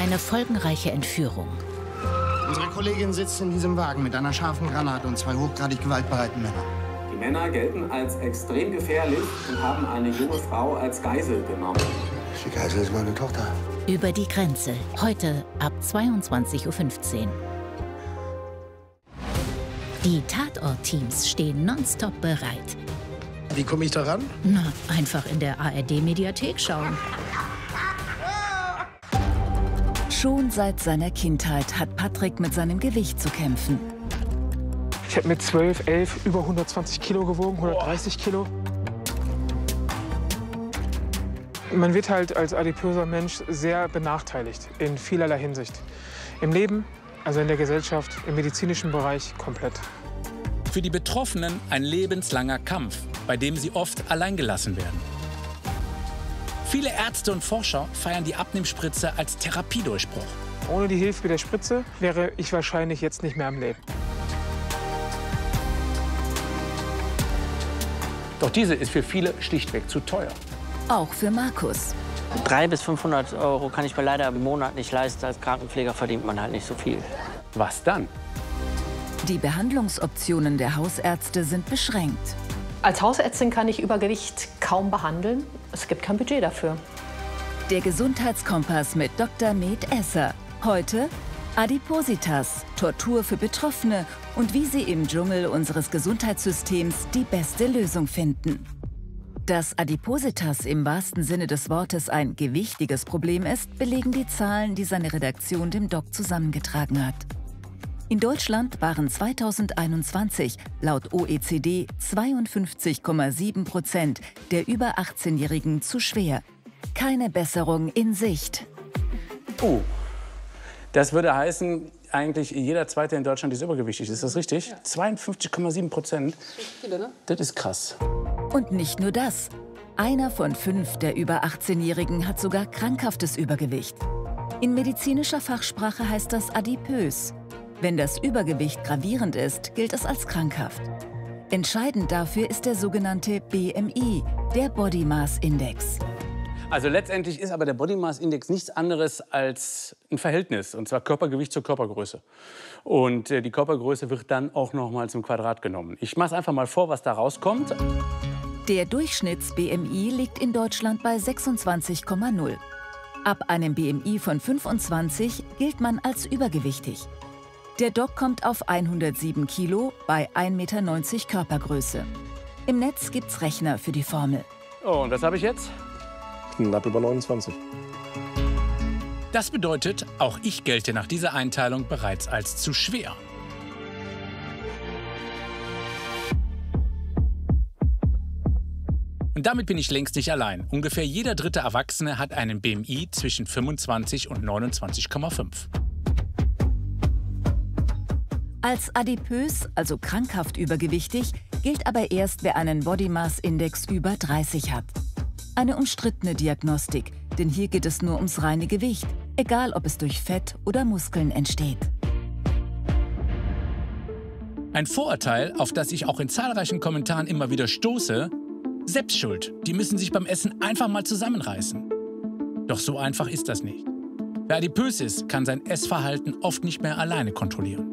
Eine folgenreiche Entführung. Unsere Kollegin sitzt in diesem Wagen mit einer scharfen Granate und zwei hochgradig gewaltbereiten Männern. Die Männer gelten als extrem gefährlich und haben eine junge Frau als Geisel genommen. Die Geisel ist meine Tochter. Über die Grenze. Heute ab 22:15 Uhr. Die Tatort-Teams stehen nonstop bereit. Wie komme ich da ran? Na, einfach in der ARD-Mediathek schauen. Schon seit seiner Kindheit hat Patrick mit seinem Gewicht zu kämpfen. Ich habe mit 12, 11 über 120 Kilo gewogen, 130 Kilo. Man wird halt als adipöser Mensch sehr benachteiligt in vielerlei Hinsicht. Im Leben, also in der Gesellschaft, im medizinischen Bereich komplett. Für die Betroffenen ein lebenslanger Kampf, bei dem sie oft alleingelassen werden. Viele Ärzte und Forscher feiern die Abnehmspritze als Therapiedurchbruch. Ohne die Hilfe der Spritze wäre ich wahrscheinlich jetzt nicht mehr am Leben. Doch diese ist für viele schlichtweg zu teuer. Auch für Markus. 300 bis 500 Euro kann ich mir leider im Monat nicht leisten. Als Krankenpfleger verdient man halt nicht so viel. Was dann? Die Behandlungsoptionen der Hausärzte sind beschränkt. Als Hausärztin kann ich Übergewicht kaum behandeln. Es gibt kein Budget dafür. Der Gesundheitskompass mit Dr. Med Esser. Heute Adipositas, Tortur für Betroffene und wie sie im Dschungel unseres Gesundheitssystems die beste Lösung finden. Dass Adipositas im wahrsten Sinne des Wortes ein gewichtiges Problem ist, belegen die Zahlen, die seine Redaktion dem Doc zusammengetragen hat. In Deutschland waren 2021 laut OECD 52,7% der über 18-Jährigen zu schwer. Keine Besserung in Sicht. Das würde heißen, eigentlich jeder Zweite in Deutschland ist übergewichtig. Ist das richtig? Ja. 52,7%. Das ist krass. Und nicht nur das. Einer von 5 der über 18-Jährigen hat sogar krankhaftes Übergewicht. In medizinischer Fachsprache heißt das adipös. Wenn das Übergewicht gravierend ist, gilt es als krankhaft. Entscheidend dafür ist der sogenannte BMI, der Body Mass Index. Also letztendlich ist aber der Body Mass Index nichts anderes als ein Verhältnis, und zwar Körpergewicht zur Körpergröße. Und die Körpergröße wird dann auch noch mal zum Quadrat genommen. Ich mache es einfach mal vor, was da rauskommt. Der Durchschnitts-BMI liegt in Deutschland bei 26,0. Ab einem BMI von 25 gilt man als übergewichtig. Der Doc kommt auf 107 Kilo bei 1,90 Meter Körpergröße. Im Netz gibt's Rechner für die Formel. Oh, und was habe ich jetzt? Knapp über 29. Das bedeutet, auch ich gelte nach dieser Einteilung bereits als zu schwer. Und damit bin ich längst nicht allein. Ungefähr jeder dritte Erwachsene hat einen BMI zwischen 25 und 29,5. Als adipös, also krankhaft übergewichtig, gilt aber erst, wer einen Body Mass Index über 30 hat. Eine umstrittene Diagnostik, denn hier geht es nur ums reine Gewicht, egal ob es durch Fett oder Muskeln entsteht. Ein Vorurteil, auf das ich auch in zahlreichen Kommentaren immer wieder stoße: Selbstschuld, die müssen sich beim Essen einfach mal zusammenreißen. Doch so einfach ist das nicht. Wer adipös ist, kann sein Essverhalten oft nicht mehr alleine kontrollieren.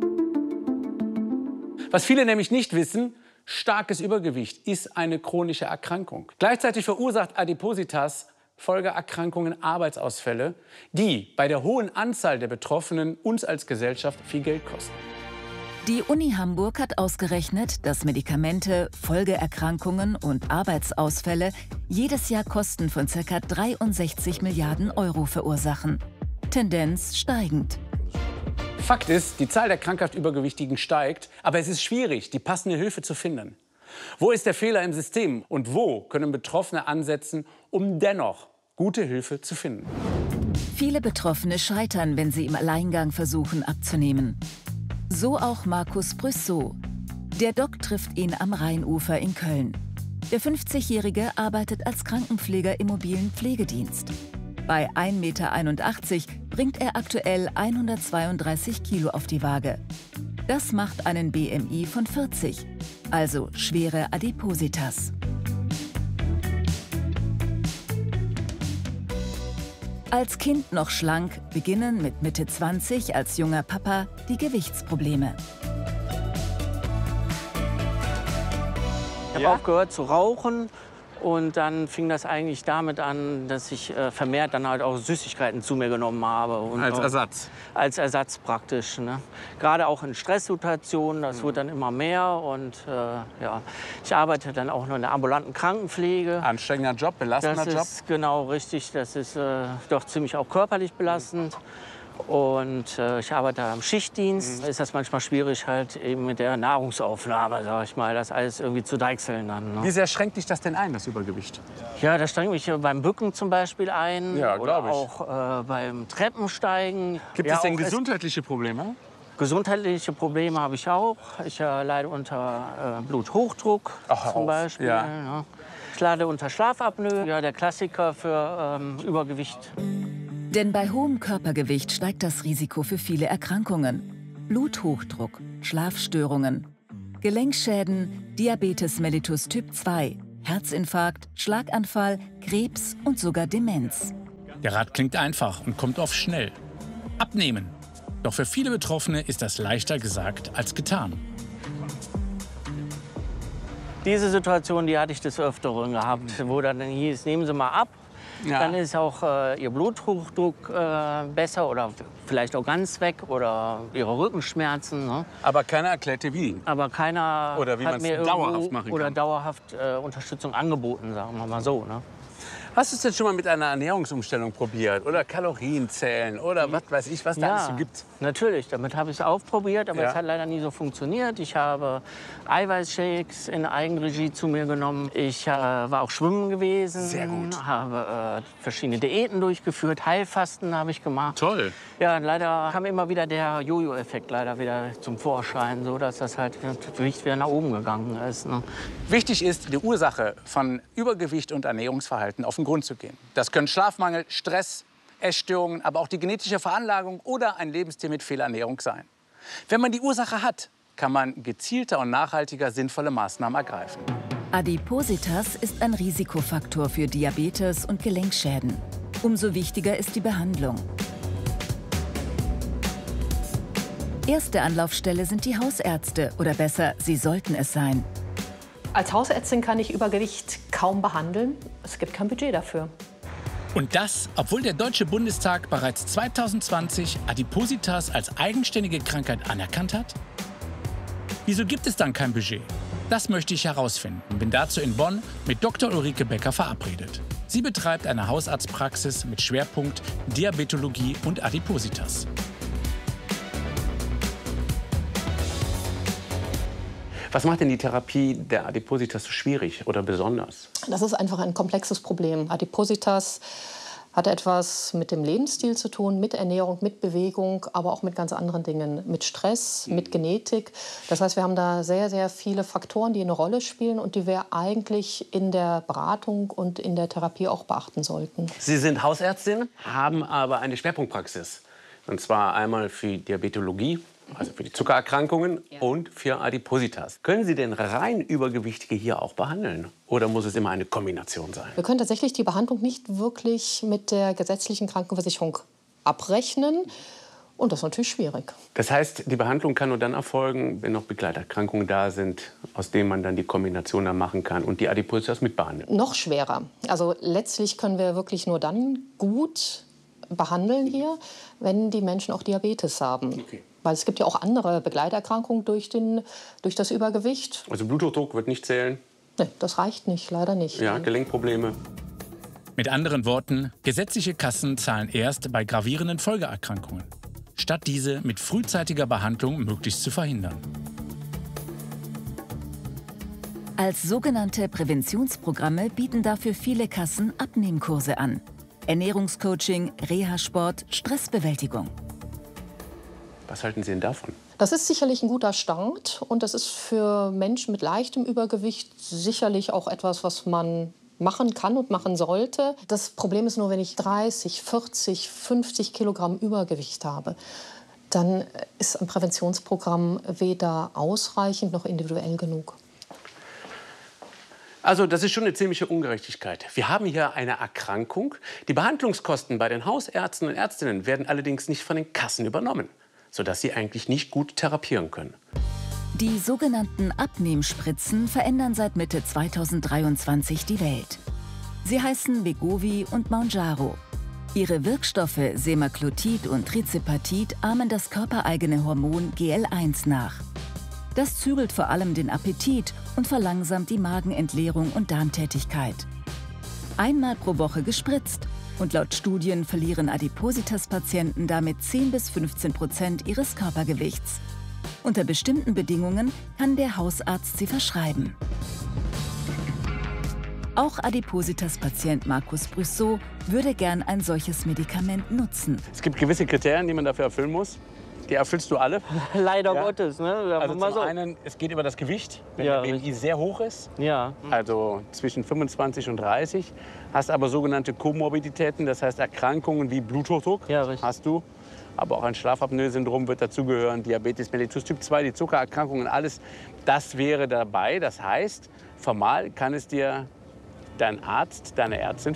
Was viele nämlich nicht wissen: starkes Übergewicht ist eine chronische Erkrankung. Gleichzeitig verursacht Adipositas Folgeerkrankungen, Arbeitsausfälle, die bei der hohen Anzahl der Betroffenen uns als Gesellschaft viel Geld kosten. Die Uni Hamburg hat ausgerechnet, dass Medikamente, Folgeerkrankungen und Arbeitsausfälle jedes Jahr Kosten von ca. 63 Milliarden Euro verursachen. Tendenz steigend. Fakt ist, die Zahl der krankhaft Übergewichtigen steigt, aber es ist schwierig, die passende Hilfe zu finden. Wo ist der Fehler im System und wo können Betroffene ansetzen, um dennoch gute Hilfe zu finden? Viele Betroffene scheitern, wenn sie im Alleingang versuchen abzunehmen. So auch Markus Brüssow. Der Doc trifft ihn am Rheinufer in Köln. Der 50-Jährige arbeitet als Krankenpfleger im mobilen Pflegedienst. Bei 1,81 Meter bringt er aktuell 132 Kilo auf die Waage. Das macht einen BMI von 40, also schwere Adipositas. Als Kind noch schlank, beginnen mit Mitte 20 als junger Papa die Gewichtsprobleme. Ich habe aufgehört zu rauchen und dann fing das eigentlich damit an, dass ich vermehrt dann halt auch Süßigkeiten zu mir genommen habe. Und Als Ersatz? Als Ersatz praktisch. Ne? Gerade auch in Stresssituationen, das wird dann immer mehr. Und ja, ich arbeite dann auch noch in der ambulanten Krankenpflege. Anstrengender Job, belastender Job? Das ist genau richtig, das ist doch ziemlich auch körperlich belastend. Und ich arbeite am Schichtdienst. Ist das manchmal schwierig, halt eben mit der Nahrungsaufnahme, sag ich mal, das alles irgendwie zu deichseln dann. Ne? Wie sehr schränkt dich das denn ein, das Übergewicht? Ja, das schränkt mich beim Bücken zum Beispiel ein. Ja, oder glaub ich. auch beim Treppensteigen. Gibt ja, es denn auch gesundheitliche Probleme? Gesundheitliche Probleme habe ich auch. Ich leide unter Bluthochdruck zum Beispiel. Ja. Ja. Ich leide unter Schlafapnoe, ja, der Klassiker für Übergewicht. Denn bei hohem Körpergewicht steigt das Risiko für viele Erkrankungen. Bluthochdruck, Schlafstörungen, Gelenkschäden, Diabetes mellitus Typ 2, Herzinfarkt, Schlaganfall, Krebs und sogar Demenz. Der Rat klingt einfach und kommt oft schnell. Abnehmen. Doch für viele Betroffene ist das leichter gesagt als getan. Diese Situation, die hatte ich des Öfteren gehabt, wo dann hieß, nehmen Sie mal ab. Ja. Dann ist auch Ihr Bluthochdruck besser oder vielleicht auch ganz weg oder Ihre Rückenschmerzen. Ne? Aber keiner erklärte wie. Aber keiner oder wie hat mir dauerhaft machen kann. Oder dauerhaft Unterstützung angeboten, sagen wir mal so. Ne? Hast du es denn schon mal mit einer Ernährungsumstellung probiert? Oder Kalorien zählen? Oder was weiß ich, was da alles so gibt? Natürlich. Damit habe ich es aufprobiert, aber Ja. es hat leider nie so funktioniert. Ich habe Eiweißshakes in Eigenregie zu mir genommen. Ich war auch schwimmen gewesen. Sehr gut. Habe verschiedene Diäten durchgeführt. Heilfasten habe ich gemacht. Toll. Ja, leider kam immer wieder der Jojo-Effekt leider wieder zum Vorschein, so dass das halt das Gewicht wieder nach oben gegangen ist. Ne? Wichtig ist, die Ursache von Übergewicht und Ernährungsverhalten auf den Grund zu gehen. Das können Schlafmangel, Stress, Essstörungen, aber auch die genetische Veranlagung oder ein Lebensstil mit Fehlernährung sein. Wenn man die Ursache hat, kann man gezielter und nachhaltiger sinnvolle Maßnahmen ergreifen. Adipositas ist ein Risikofaktor für Diabetes und Gelenkschäden. Umso wichtiger ist die Behandlung. Erste Anlaufstelle sind die Hausärzte, oder besser, sie sollten es sein. Als Hausärztin kann ich Übergewicht kaum behandeln. Es gibt kein Budget dafür. Und das, obwohl der Deutsche Bundestag bereits 2020 Adipositas als eigenständige Krankheit anerkannt hat? Wieso gibt es dann kein Budget? Das möchte ich herausfinden und bin dazu in Bonn mit Dr. Ulrike Becker verabredet. Sie betreibt eine Hausarztpraxis mit Schwerpunkt Diabetologie und Adipositas. Was macht denn die Therapie der Adipositas so schwierig oder besonders? Das ist einfach ein komplexes Problem. Adipositas hat etwas mit dem Lebensstil zu tun, mit Ernährung, mit Bewegung, aber auch mit ganz anderen Dingen, mit Stress, mit Genetik. Das heißt, wir haben da sehr, sehr viele Faktoren, die eine Rolle spielen und die wir eigentlich in der Beratung und in der Therapie auch beachten sollten. Sie sind Hausärztin, haben aber eine Schwerpunktpraxis. Und zwar einmal für Diabetologie, also für die Zuckererkrankungen, und für Adipositas. Können Sie denn rein Übergewichtige hier auch behandeln? Oder muss es immer eine Kombination sein? Wir können tatsächlich die Behandlung nicht wirklich mit der gesetzlichen Krankenversicherung abrechnen. Und das ist natürlich schwierig. Das heißt, die Behandlung kann nur dann erfolgen, wenn noch Begleiterkrankungen da sind, aus denen man dann die Kombination dann machen kann und die Adipositas mitbehandeln. Noch schwerer. Also letztlich können wir wirklich nur dann gut behandeln hier, wenn die Menschen auch Diabetes haben. Okay. Weil es gibt ja auch andere Begleiterkrankungen durch das Übergewicht. Also Bluthochdruck wird nicht zählen? Nee, das reicht nicht, leider nicht. Ja, Gelenkprobleme. Mit anderen Worten, gesetzliche Kassen zahlen erst bei gravierenden Folgeerkrankungen, statt diese mit frühzeitiger Behandlung möglichst zu verhindern. Als sogenannte Präventionsprogramme bieten dafür viele Kassen Abnehmkurse an. Ernährungscoaching, Reha-Sport, Stressbewältigung. Was halten Sie denn davon? Das ist sicherlich ein guter Start und das ist für Menschen mit leichtem Übergewicht sicherlich auch etwas, was man machen kann und machen sollte. Das Problem ist nur, wenn ich 30, 40, 50 Kilogramm Übergewicht habe, dann ist ein Präventionsprogramm weder ausreichend noch individuell genug. Also das ist schon eine ziemliche Ungerechtigkeit. Wir haben hier eine Erkrankung. Die Behandlungskosten bei den Hausärzten und Ärztinnen werden allerdings nicht von den Kassen übernommen, sodass sie eigentlich nicht gut therapieren können. Die sogenannten Abnehmspritzen verändern seit Mitte 2023 die Welt. Sie heißen Wegovy und Mounjaro. Ihre Wirkstoffe Semaglutid und Trizepatid ahmen das körpereigene Hormon GL1 nach. Das zügelt vor allem den Appetit und verlangsamt die Magenentleerung und Darmtätigkeit. Einmal pro Woche gespritzt und laut Studien verlieren Adipositas-Patienten damit 10–15% ihres Körpergewichts. Unter bestimmten Bedingungen kann der Hausarzt sie verschreiben. Auch Adipositas-Patient Markus Brüssow würde gern ein solches Medikament nutzen. Es gibt gewisse Kriterien, die man dafür erfüllen muss. Die erfüllst du alle? Leider Gottes. Ne? Also zum einen, es geht über das Gewicht, wenn der BMI sehr hoch ist, also zwischen 25 und 30. Hast aber sogenannte Komorbiditäten, das heißt Erkrankungen wie Bluthochdruck hast du. Aber auch ein Schlafapnoe-Syndrom wird dazugehören, Diabetes mellitus Typ 2, die Zuckererkrankungen, alles das wäre dabei. Das heißt, formal kann es dir dein Arzt, deine Ärztin